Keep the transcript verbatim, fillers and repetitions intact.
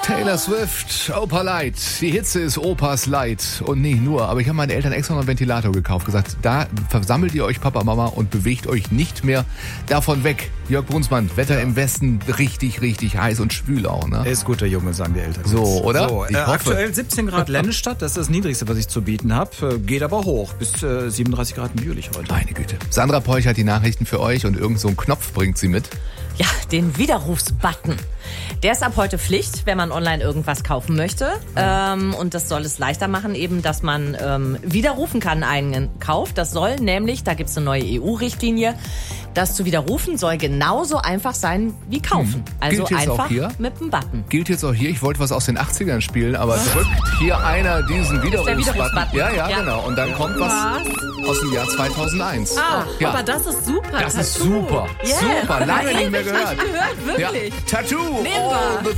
Taylor Swift, Opa Light. Die Hitze ist Opas Leid. Und nicht nur, aber ich habe meinen Eltern extra noch einen Ventilator gekauft. Gesagt, da versammelt ihr euch, Papa, Mama, und bewegt euch nicht mehr davon weg. Jörg Brunsmann, Wetter im Westen richtig, richtig heiß und schwül auch, ne? Er ist guter Junge, sagen die Eltern. So, oder? So, äh, aktuell siebzehn Grad Lennestadt, das ist das Niedrigste, was ich zu bieten habe. Geht aber hoch, bis äh, siebenunddreißig Grad in Jülich heute. Meine Güte. Sandra Peuch hat die Nachrichten für euch und irgend so einen Knopf bringt sie mit. Ja, den Widerrufsbutton. Der ist ab heute Pflicht, wenn man online irgendwas kaufen möchte. Ähm, und das soll es leichter machen, eben, dass man ähm, widerrufen kann einen Kauf. Das soll nämlich, da gibt's eine neue E U-Richtlinie, das zu widerrufen soll genauso einfach sein wie kaufen. Hm. Also Gilt jetzt einfach auch hier? mit dem Button. Gilt jetzt auch hier, ich wollte was aus den achtzigern spielen, aber drückt hier einer diesen Widerrufsbutton. Widerrufsbutton. Ja, ja, Ja. genau. Und dann kommt was aus dem Jahr zweitausendeins. Ah, ja. aber das ist super. Das ist Tattoo. super. Yes. Super, lange nicht mehr Ewig gehört. nicht gehört, wirklich. Ja. Tattoo. Nehmen wir. All the